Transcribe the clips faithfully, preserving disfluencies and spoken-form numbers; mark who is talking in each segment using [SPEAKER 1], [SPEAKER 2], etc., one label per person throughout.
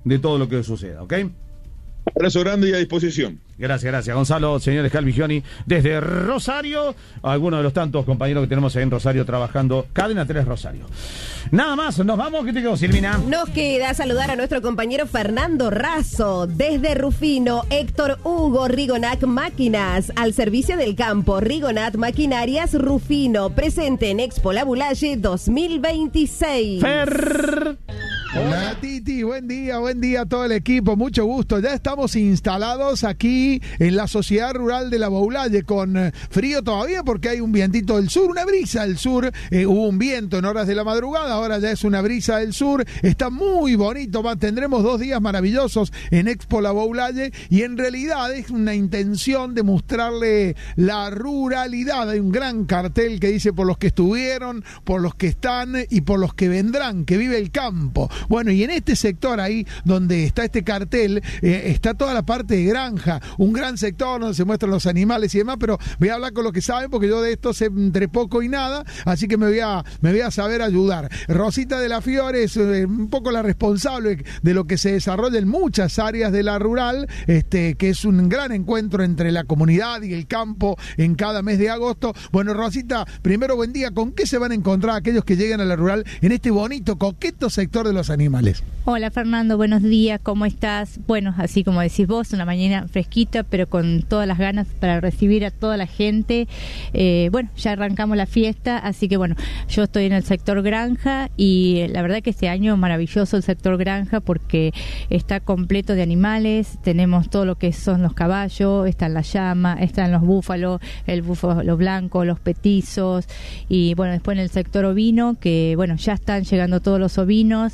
[SPEAKER 1] de todo lo que suceda, ¿ok?
[SPEAKER 2] Abrazo grande y a disposición.
[SPEAKER 1] Gracias, gracias, Gonzalo. Señores Calvigioni, desde Rosario, algunos de los tantos compañeros que tenemos ahí en Rosario trabajando, Cadena tres Rosario. Nada más, nos vamos. ¿Qué te quedó, Silvina?
[SPEAKER 3] Nos queda saludar a nuestro compañero Fernando Razo, desde Rufino, Héctor Hugo, Rigonac Máquinas, al servicio del campo, Rigonac Maquinarias Rufino, presente en Expo La Boulaye dos mil veintiséis.
[SPEAKER 1] Fer...
[SPEAKER 4] Hola Titi, buen día, buen día a todo el equipo, mucho gusto. Ya estamos instalados aquí en la Sociedad Rural de La Boulaye con eh, frío todavía porque hay un vientito del sur, una brisa del sur, eh, hubo un viento en horas de la madrugada, ahora ya es una brisa del sur, está muy bonito, va, tendremos dos días maravillosos en Expo La Boulaye y en realidad es una intención de mostrarle la ruralidad. Hay un gran cartel que dice por los que estuvieron, por los que están y por los que vendrán, que vive el campo. Bueno, y en este sector ahí donde está este cartel, eh, está toda la parte de granja, un gran sector donde se muestran los animales y demás, pero voy a hablar con los que saben porque yo de esto sé entre poco y nada, así que me voy a, me voy a saber ayudar. Rosita de la Fiore es eh, un poco la responsable de lo que se desarrolla en muchas áreas de la rural, este, que es un gran encuentro entre la comunidad y el campo en cada mes de agosto. Bueno, Rosita, primero buen día, ¿con qué se van a encontrar aquellos que lleguen a la rural en este bonito, coqueto sector de los animales?
[SPEAKER 5] Hola Fernando, buenos días, ¿cómo estás? Bueno, así como decís vos, una mañana fresquita, pero con todas las ganas para recibir a toda la gente. Eh, bueno, ya arrancamos la fiesta, así que bueno, yo estoy en el sector granja y la verdad que este año maravilloso el sector granja porque está completo de animales, tenemos todo lo que son los caballos, están las llamas, están los búfalos, el búfalo blanco, los petizos y bueno, después en el sector ovino, que bueno, ya están llegando todos los ovinos.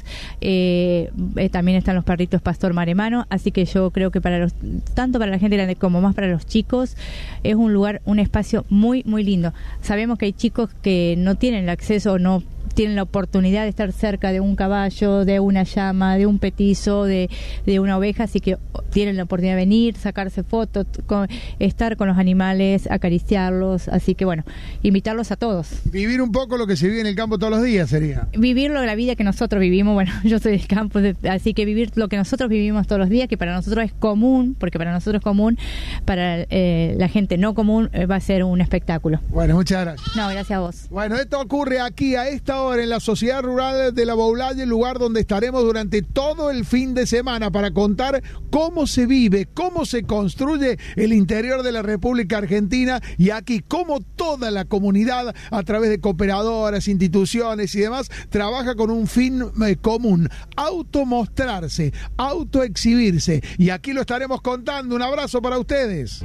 [SPEAKER 5] Eh, eh, también están los perritos pastor maremano, así que yo creo que para los, tanto para la gente grande como más para los chicos, es un lugar, un espacio muy muy lindo. Sabemos que hay chicos que no tienen el acceso o no tienen la oportunidad de estar cerca de un caballo, de una llama, de un petizo, de, de una oveja, así que tienen la oportunidad de venir, sacarse fotos, con, estar con los animales, acariciarlos, así que bueno, invitarlos a todos.
[SPEAKER 4] Vivir un poco lo que se vive en el campo todos los días sería.
[SPEAKER 5] Vivirlo, la vida que nosotros vivimos, bueno, yo soy del campo, así que vivir lo que nosotros vivimos todos los días, que para nosotros es común, porque para nosotros es común, para eh, la gente no común eh, va a ser un espectáculo.
[SPEAKER 4] Bueno, muchas gracias.
[SPEAKER 5] No, gracias a vos.
[SPEAKER 4] Bueno, esto ocurre aquí a esta hora en la Sociedad Rural de La Boulaye, el lugar donde estaremos durante todo el fin de semana para contar cómo se vive, cómo se construye el interior de la República Argentina y aquí cómo toda la comunidad a través de cooperadoras, instituciones y demás trabaja con un fin eh, común, automostrarse, autoexhibirse y aquí lo estaremos contando. Un abrazo para ustedes.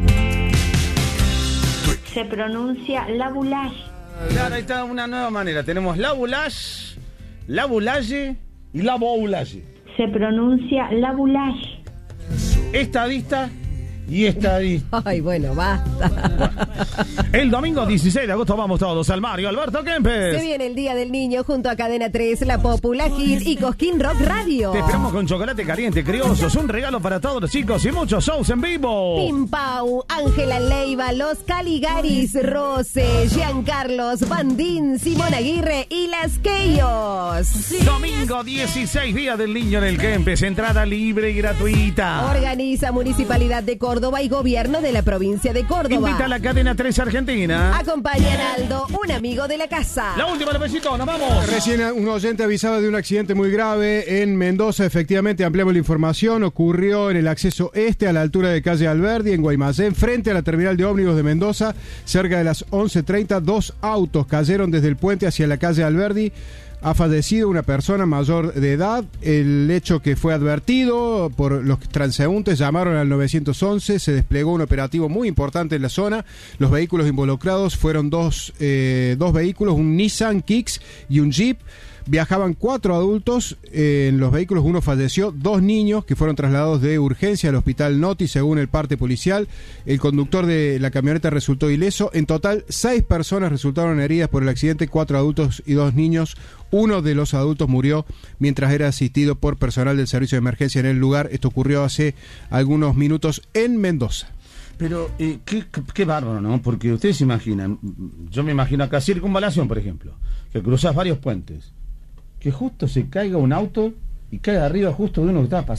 [SPEAKER 6] Se pronuncia La Boulaye.
[SPEAKER 1] Claro, ahí está una nueva manera. Tenemos La Boulaye, La Boulaye y La Boulaye.
[SPEAKER 6] Se pronuncia La Boulaye.
[SPEAKER 1] Estadista y estadista.
[SPEAKER 3] Ay, bueno, basta.
[SPEAKER 1] El domingo dieciséis de agosto vamos todos al Mario Alberto Kempes.
[SPEAKER 3] Se viene el Día del Niño junto a Cadena tres, La Popular Hit y Cosquín Rock Radio.
[SPEAKER 1] Te esperamos con chocolate caliente, criollos, un regalo para todos los chicos y muchos shows en vivo.
[SPEAKER 3] Pim Pau, Ángela Leiva, Los Caligaris, Rose, Giancarlos, Bandín, Simón Aguirre y Las Keyos.
[SPEAKER 1] Domingo dieciséis, Día del Niño en el Kempes, entrada libre y gratuita.
[SPEAKER 3] Organiza Municipalidad de Córdoba y Gobierno de la Provincia de Córdoba.
[SPEAKER 1] Invita a la Cadena tres Argentina.
[SPEAKER 3] Acompaña a Aldo, un amigo de la casa.
[SPEAKER 1] La última, los besitos, nos vamos.
[SPEAKER 7] Recién un oyente avisaba de un accidente muy grave en Mendoza. Efectivamente, ampliamos la información. Ocurrió en el acceso este, a la altura de calle Alberdi, en Guaymallén, frente a la terminal de ómnibus de Mendoza. Cerca de las once treinta, dos autos cayeron desde el puente hacia la calle Alberdi. Ha fallecido una persona mayor de edad. El hecho que fue advertido por los transeúntes, llamaron al nueve once, se desplegó un operativo muy importante en la zona. Los vehículos involucrados fueron dos, eh, dos vehículos, un Nissan Kicks y un Jeep. Viajaban cuatro adultos eh, en los vehículos, uno falleció, dos niños que fueron trasladados de urgencia al hospital Noti, según el parte policial. El conductor de la camioneta resultó ileso. En total, seis personas resultaron heridas por el accidente, cuatro adultos y dos niños. Uno de los adultos murió mientras era asistido por personal del servicio de emergencia en el lugar. Esto ocurrió hace algunos minutos en Mendoza.
[SPEAKER 1] Pero eh, qué, qué bárbaro, ¿no? Porque ustedes se imaginan, yo me imagino acá Circunvalación, por ejemplo, que cruzas varios puentes, que justo se caiga un auto y caiga arriba justo de uno que estaba pasando.